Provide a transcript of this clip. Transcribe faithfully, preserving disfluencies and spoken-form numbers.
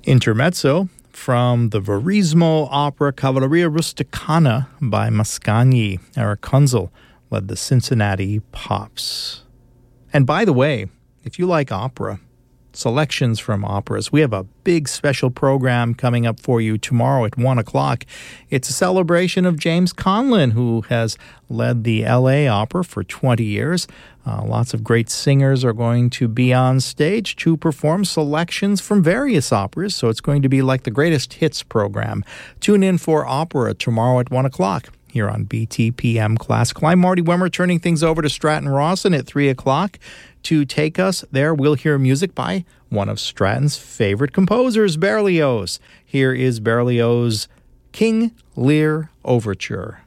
Intermezzo from the Verismo opera Cavalleria Rusticana by Mascagni. Eric Kunzel led the Cincinnati Pops. And by the way, if you like opera, selections from operas, we have a big special program coming up for you tomorrow at one o'clock. It's a celebration of James Conlon, who has led the L A Opera for twenty years. Uh, lots of great singers are going to be on stage to perform selections from various operas, so it's going to be like the greatest hits program. Tune in for opera tomorrow at one o'clock here on B T P M Classical. I'm Marty Wimmer, turning things over to Stratton Rawson at three o'clock. To take us there, we'll hear music by one of Stratton's favorite composers, Berlioz. Here is Berlioz's King Lear Overture.